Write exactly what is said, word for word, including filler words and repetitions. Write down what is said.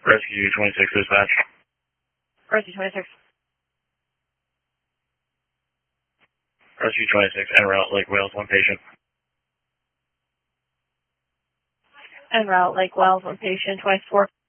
Rescue twenty-six dispatch. Rescue twenty-six. Rescue twenty-six, en route, Lake Wales, one patient. En route, Lake Wales, one patient, twice four.